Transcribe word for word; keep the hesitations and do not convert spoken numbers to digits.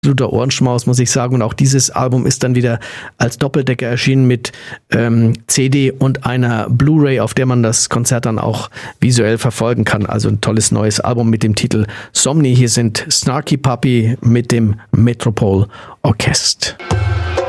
absoluter Ohrenschmaus, muss ich sagen. Und auch dieses Album ist dann wieder als Doppeldecker erschienen mit ähm, C D und einer Blu-ray, auf der man das Konzert dann auch visuell verfolgen kann. Also ein tolles neues Album mit dem Titel Somni. Hier sind Snarky Puppy mit dem Metropole Orchest.